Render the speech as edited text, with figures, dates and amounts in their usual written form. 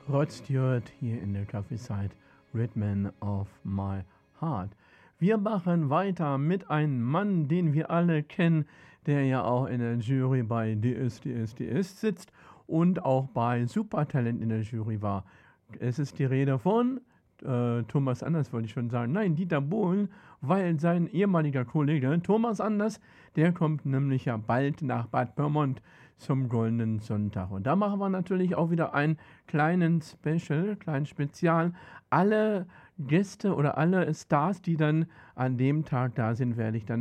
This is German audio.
Rod Stewart hier in der Coffeeside, Rhythm of My Heart. Wir machen weiter mit einem Mann, den wir alle kennen, der ja auch in der Jury bei DSDS sitzt und auch bei Supertalent in der Jury war. Es ist die Rede von Thomas Anders, wollte ich schon sagen. Nein, Dieter Bohlen, weil sein ehemaliger Kollege Thomas Anders, der kommt nämlich ja bald nach Bad Pyrmont zum Goldenen Sonntag. Und da machen wir natürlich auch wieder einen kleinen Spezial. Alle Gäste oder alle Stars, die dann an dem Tag da sind, werde ich dann